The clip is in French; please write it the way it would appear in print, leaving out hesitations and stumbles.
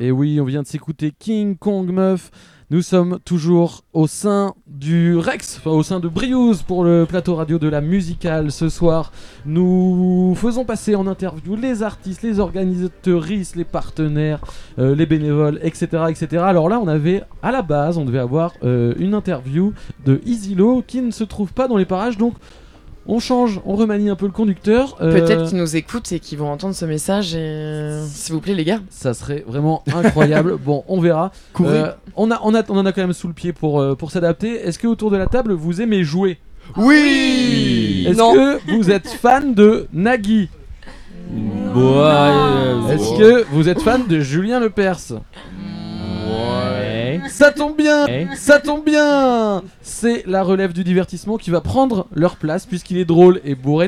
Et oui, on vient de s'écouter King Kong Meuf. Nous sommes toujours au sein du Rex, enfin au sein de Briouze pour le plateau radio de la musicale. Ce soir, nous faisons passer en interview les artistes, les organisateuristes, les partenaires, les bénévoles, etc., etc. Alors là, à la base, on devait avoir une interview de Easylo qui ne se trouve pas dans les parages, donc on change, on remanie un peu le conducteur. Peut-être qu'ils nous écoutent et qu'ils vont entendre ce message. Et s'il vous plaît, les gars. Ça serait vraiment incroyable. Bon, on verra. On en a quand même sous le pied pour s'adapter. Est-ce que autour de la table, vous aimez jouer ? Oui. Est-ce que vous êtes fan de Nagui ? Est-ce que vous êtes fan de Julien Lepers ? Ça tombe bien. C'est la relève du divertissement qui va prendre leur place puisqu'il est drôle et bourré